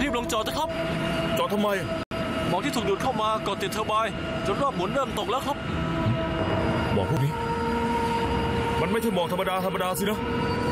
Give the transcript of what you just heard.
บลงจอดนะครับจอดทำไมหมอกที่ถูกดูดเข้ามาก่อติดเทอร์ไบน์จนรอบหมุนเริ่มตกแล้วครับหมอกพวกนี้มันไม่ใช่หมอกธรรมดาสินะ